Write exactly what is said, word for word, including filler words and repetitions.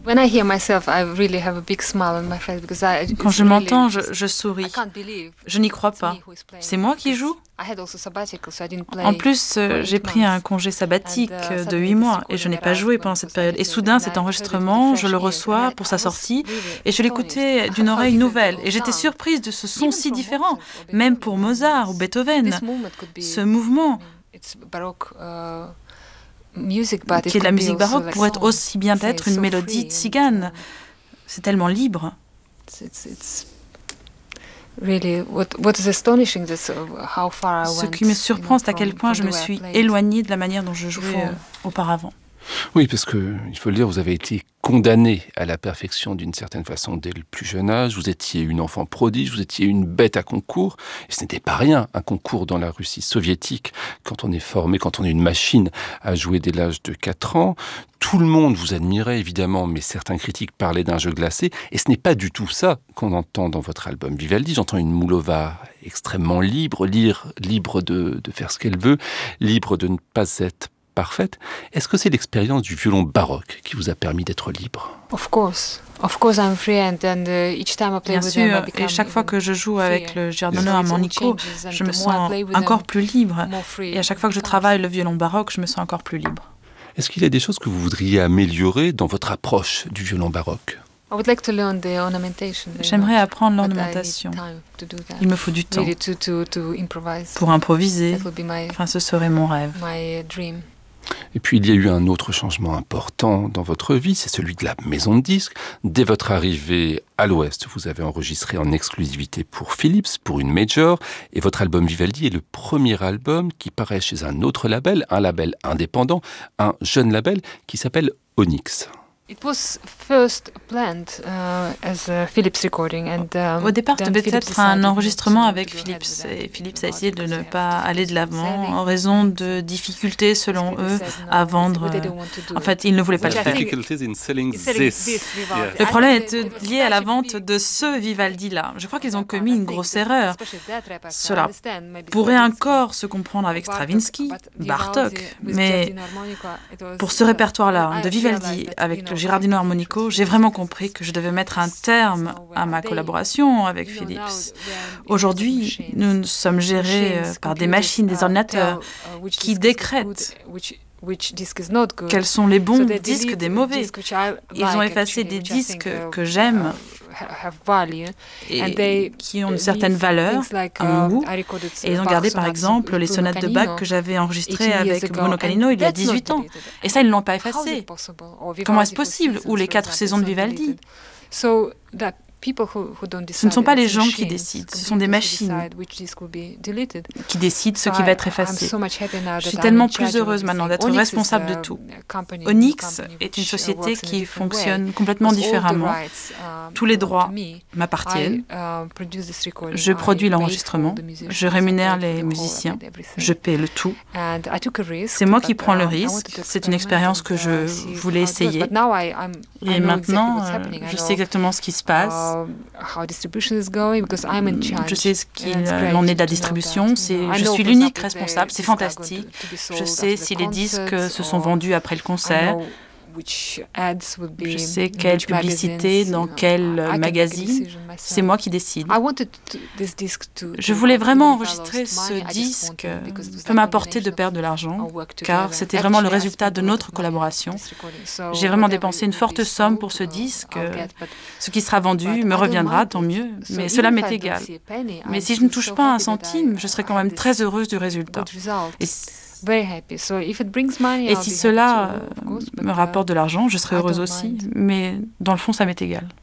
When I hear myself, I really have a big smile on my face because I. Quand je m'entends, je, je souris. Je n'y crois pas. C'est moi qui joue? En plus, euh, j'ai pris un congé sabbatique de huit mois et je n'ai pas joué pendant cette période. Et soudain, cet enregistrement, je le reçois pour sa sortie et je l'écoutais d'une oreille nouvelle. Et j'étais surprise de ce son si différent, même pour Mozart ou Beethoven. Ce mouvement, qui est de la musique baroque, pourrait être aussi bien être une mélodie tzigane. C'est tellement libre. Ce qui me surprend, c'est à quel point je me suis éloignée de la manière dont je jouais euh, auparavant. Oui, parce que, il faut le dire, vous avez été condamnée à la perfection d'une certaine façon dès le plus jeune âge. Vous étiez une enfant prodige, vous étiez une bête à concours. Et ce n'était pas rien, un concours dans la Russie soviétique, quand on est formé, quand on est une machine à jouer dès l'âge de quatre ans. Tout le monde vous admirait, évidemment, mais certains critiques parlaient d'un jeu glacé. Et ce n'est pas du tout ça qu'on entend dans votre album Vivaldi. J'entends une Moulova extrêmement libre, libre, libre de, de faire ce qu'elle veut, libre de ne pas être parfaite. Est-ce que c'est l'expérience du violon baroque qui vous a permis d'être libre? Of course. Of course I'm free and, and uh, each time I play Bien with sûr, them, I et become chaque fois que je joue avec freer. le Giardino So it's all Armonico, changes, and je me the more I sens play with encore them, plus libre. more free Et à chaque fois que je it becomes. travaille le violon baroque, je me sens encore plus libre. Est-ce qu'il y a des choses que vous voudriez améliorer dans votre approche du violon baroque? I would like to learn the ornamentation very J'aimerais much, apprendre but I need l'ornementation. time to do that. Il me faut du temps Really to, to, to improvise. pour improviser. That would be my, Enfin, ce serait mon rêve. my uh, dream. Et puis il y a eu un autre changement important dans votre vie, c'est celui de la maison de disques. Dès votre arrivée à l'Ouest, vous avez enregistré en exclusivité pour Philips, pour une major, et votre album Vivaldi est le premier album qui paraît chez un autre label, un label indépendant, un jeune label qui s'appelle Onyx. It was first planned uh, as a Philips recording and um, Au départ, ça then devait Philips être un decided enregistrement not to- avec to go Philips. ahead with that Et Philips a because essayé de ne they pas had aller de l'avant selling. en raison de difficultés, selon Philips eux, said no, à vendre. they don't want to do En it. fait, ils ne voulaient pas le Which I faire. think- Difficulties in selling Selling this. this Vivaldi. Yeah. Le I problème think est it was lié à la such a vente big- de ce Vivaldi-là. Je crois qu'ils ont I commis une think grosse that- erreur. especially that repertoire, I Cela understand, maybe pourrait Stravinsky, encore se comprendre avec Bartok, Stravinsky, but Vivaldi Bartok, with mais Giardino Armonico, it was, pour ce uh, répertoire-là, I de Vivaldi realized that, you avec know, le Giardino Armonico, j'ai vraiment compris que je devais mettre un terme à ma They- collaboration avec you know, now Philips. we are in Aujourd'hui, machines. nous sommes gérés euh, Machines, par des computers, machines, des uh, ordinateurs tell, uh, which qui disc is décrètent good, which- which disc is not good. quels sont les bons So they disques delete des mauvais. discs which I Ils ont like, effacé actually, des which I disques think, uh, que j'aime uh, ha- have value. And they et qui ont une leave certaine valeur, things like, un uh, goût. I recorded, uh, Et ils ont Bach gardé par sonates exemple with les Bruno sonates de Canino Bach que j'avais enregistrées eighteen years avec ago, Bruno and Canino il y a that's not dix-huit ans. deleted. Et ça, ils ne l'ont pas How is effacé. it possible? Or Comment est-ce Vivaldi for possible? Seasons, Ou les for quatre example, saisons de it's not Vivaldi. deleted. So that people who, who don't Ce ne sont decide, pas les it's gens qui machines, décident, ce sont des computers who machines decide which disc will be deleted. qui décident ce So qui I- va être I'm effacé. so much happier now Je suis that I'm tellement in plus charge of heureuse maintenant everything. d'être Onyx is responsable de a tout. company- Onyx company est une which, uh, société works in a qui different way. fonctionne complètement Because all the différemment. rights, um, Tous les belong droits to me. m'appartiennent. I, uh, produce this recording. Je I produis pay l'enregistrement, for the musicians, je I rémunère pay for les the musiciens, hall, I paid everything. je paie le tout. And I took a risk, C'est moi qui but, prends le um, I risque. wanted to C'est une experiment expérience and, que uh, je see voulais how it goes. essayer. But now I- I'm- I Et know maintenant, exactly what's euh, happening. I je know, sais exactement ce qui se passe. um, how distribution is going because I'm in charge. Je sais ce qu'il And it's great en est de la to know distribution. that, C'est, you know. I je know, suis for l'unique example, responsable. the C'est discs are going fantastique. to- to be Je sold sais after si the les disques concerts se sont or vendus après le I concert. know which ads would be Je sais in quelle which publicité, magazines, dans you know. quel I can make a magazine. decision myself. C'est moi qui décide. I wanted to- this disc to- Je to voulais record, vraiment even if I enregistrer lost ce money, I just disque. wanted because it was Peu that m'apporter de combination perdre de of l'argent, our work car together. c'était vraiment le Actually, I résultat spent de a lot notre of money collaboration. on this recording. So J'ai vraiment whatever dépensé une will be forte somme sold, pour ce uh, disque. I'll get, but- Ce qui sera vendu but I me don't reviendra, mind tant it. mieux. So Mais even cela if m'est I don't égal. see a penny, Mais I'm si je ne still touche so pas un happy that centime, I- je serai I quand had même this très heureuse du résultat. good result. Et, Very happy. So if it brings money, et I'll si be happy cela too, of course, but, me uh, rapporte de l'argent, je serai I heureuse don't aussi. mind. Mais dans le fond, ça m'est égal.